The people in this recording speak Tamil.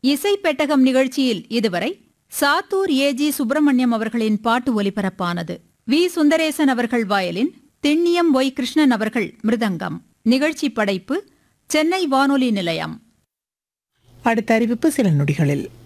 இசை பெட்டகம் நிகழ்ச்சியில் இதுவரை சாத்தூர் ஏஜி சுப்பிரமணியம் அவர்களின் பாட்டு ஒலிபரப்பானது. வி சுந்தரேசன் அவர்கள் வயலின், திண்ணியம் ஒய் கிருஷ்ணன் அவர்கள் மிருதங்கம். நிகழ்ச்சி படைப்பு சென்னை வானொலி நிலையம். அடுத்த அறிவிப்பு சில நொடிகளில்.